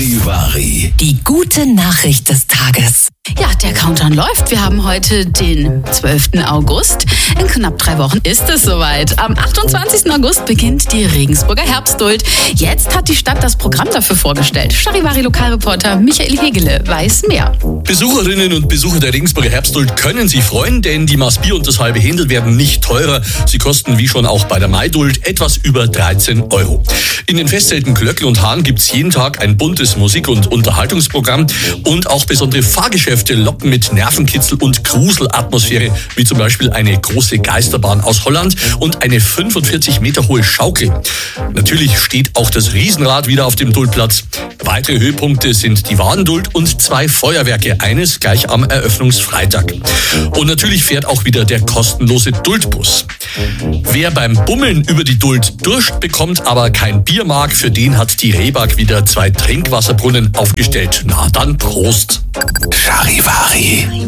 Charivari. Die gute Nachricht des Tages. Ja, der Countdown läuft. Wir haben heute den 12. August. In knapp 3 Wochen ist es soweit. Am 28. August beginnt die Regensburger Herbstduld. Jetzt hat die Stadt das Programm dafür vorgestellt. Charivari-Lokalreporter Michael Hegele weiß mehr. Besucherinnen und Besucher der Regensburger Herbstduld können sich freuen, denn die Maß Bier und das halbe Händel werden nicht teurer. Sie kosten wie schon auch bei der Maiduld etwas über 13 €. In den Festzelten Glöckl und Hahn gibt's jeden Tag ein buntes Musik- und Unterhaltungsprogramm und auch besondere Fahrgeschäfte locken mit Nervenkitzel und Gruselatmosphäre, wie zum Beispiel eine große Geisterbahn aus Holland und eine 45 Meter hohe Schaukel. Natürlich steht auch das Riesenrad wieder auf dem Duldplatz. Weitere Höhepunkte sind die Wadenduld und 2 Feuerwerke, eines gleich am Eröffnungsfreitag. Und natürlich fährt auch wieder der kostenlose Duldbus. Wer beim Bummeln über die Duld Durst bekommt, aber kein Bier mag, für den hat die Rehbag wieder 2 Trinkwasserbrunnen aufgestellt. Na dann Prost! Charivari.